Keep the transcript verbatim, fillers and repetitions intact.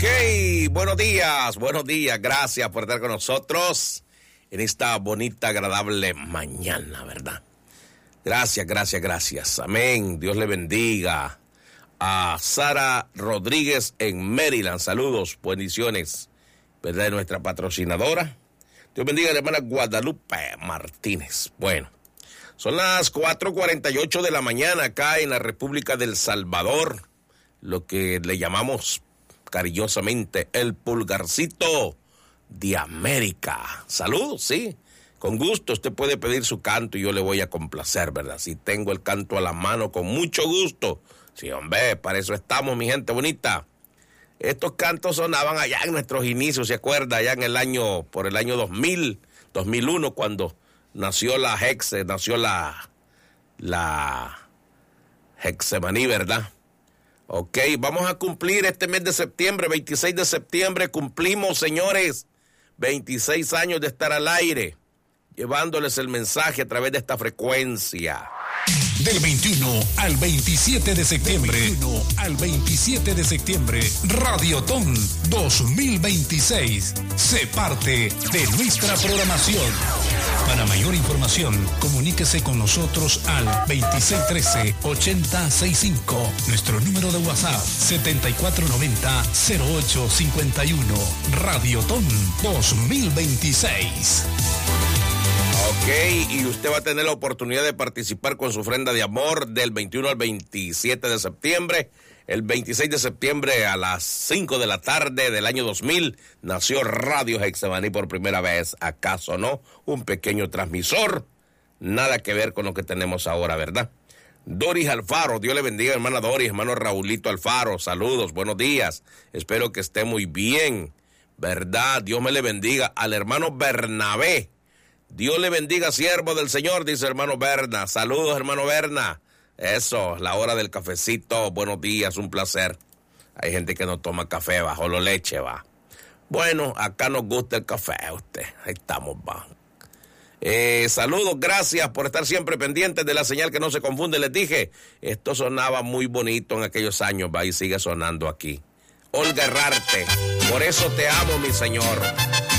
Ok, buenos días, buenos días, gracias por estar con nosotros en esta bonita, agradable mañana, ¿verdad? Gracias, gracias, gracias, amén, Dios le bendiga. A Sara Rodríguez en Maryland, saludos, bendiciones, ¿verdad? De nuestra patrocinadora. Dios bendiga a la hermana Guadalupe Martínez. Bueno, son las cuatro cuarenta y ocho de la mañana acá en la República del Salvador, lo que le llamamos cariñosamente el pulgarcito de América. Saludos, sí, con gusto usted puede pedir su canto y yo le voy a complacer, ¿verdad? Si tengo el canto a la mano, con mucho gusto. Sí, hombre, para eso estamos, mi gente bonita. Estos cantos sonaban allá en nuestros inicios, ¿se acuerda? Allá en el año, por el año dos mil, dos mil uno, cuando nació la Hexe, nació la, la Hexemaní, ¿verdad? Ok, vamos a cumplir este mes de septiembre, veintiséis de septiembre, cumplimos, señores, veintiséis años de estar al aire, llevándoles el mensaje a través de esta frecuencia. Del veintiuno al veintisiete de septiembre, veintiuno al veintisiete de septiembre, Radiotón dos mil veintiséis, sé parte de nuestra programación. Para mayor información, comuníquese con nosotros al veintiséis trece, ochenta sesenta y cinco, nuestro número de WhatsApp setenta y cuatro noventa, cero ocho cincuenta y uno, Radiotón dos mil veintiséis. Ok, y usted va a tener la oportunidad de participar con su ofrenda de amor del veintiuno al veintisiete de septiembre. El veintiséis de septiembre a las cinco de la tarde del año dos mil nació Radio Hexemaní por primera vez. ¿Acaso no? Un pequeño transmisor. Nada que ver con lo que tenemos ahora, ¿verdad? Doris Alfaro, Dios le bendiga, hermana Doris, hermano Raulito Alfaro, saludos, buenos días. Espero que esté muy bien, ¿verdad? Dios me le bendiga. Al hermano Bernabé. Dios le bendiga, siervo del Señor, dice hermano Berna. Saludos, hermano Berna. Eso, la hora del cafecito. Buenos días, un placer. Hay gente que no toma café, bajo la leche, va. Bueno, acá nos gusta el café, usted. Ahí estamos, va. Eh, saludos, gracias por estar siempre pendientes de la señal que no se confunde. Les dije, esto sonaba muy bonito en aquellos años, va, y sigue sonando aquí. Olga Herrarte, por eso te amo, mi Señor.